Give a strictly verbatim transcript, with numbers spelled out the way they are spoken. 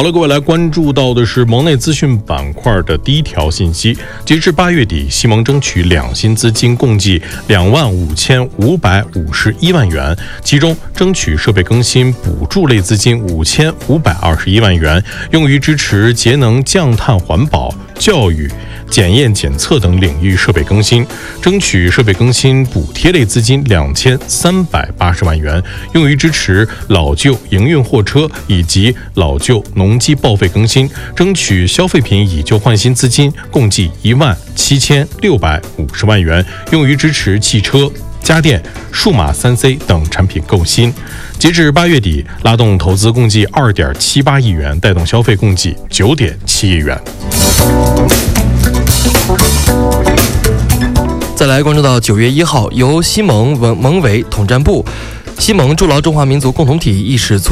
好了，各位，来关注到的是盟内资讯板块的第一条信息。截至八月底，西盟争取两新资金共计两万五千五百五十一万元，其中争取设备更新补助类资金五千五百二十一万元，用于支持节能降碳环保、教育、检验检测等领域设备更新，争取设备更新补贴类资金两千三百八十万元，用于支持老旧营运货车以及老旧农机报废更新，争取消费品以旧换新资金共计一万七千六百五十万元，用于支持汽车、家电、数码 三 C 等产品购新。截至八月底，拉动投资共计二点七八亿元，带动消费共计九点七亿元。 再来关注到九月一号，由西盟盟委统战部、西盟筑牢中华民族共同体议事促